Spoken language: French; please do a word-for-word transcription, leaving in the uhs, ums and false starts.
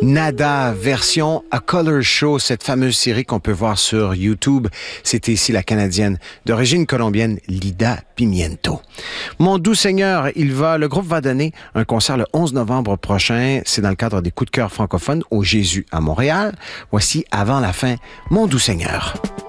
Nada, version A Color Show, cette fameuse série qu'on peut voir sur YouTube. C'était ici la Canadienne d'origine colombienne, Lida Pimiento. Mon doux Seigneur, il va, le groupe va donner un concert le onze novembre prochain. C'est dans le cadre des coups de cœur francophones au Jésus à Montréal. Voici Avant la fin, Mon doux Seigneur.